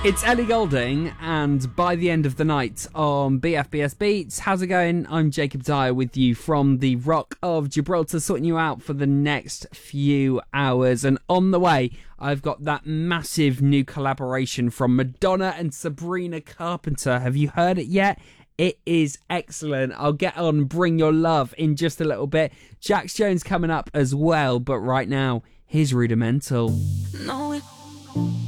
It's Ellie Goulding, and By the End of the Night on BFBS Beats. How's it going? I'm Jacob Dyer with you from the Rock of Gibraltar, sorting you out for the next few hours. And on the way, I've got that massive new collaboration from Madonna and Sabrina Carpenter. Have you heard it yet? It is excellent. I'll get on Bring Your Love in just a little bit. Jax Jones coming up as well, but right now, here's Rudimental. No,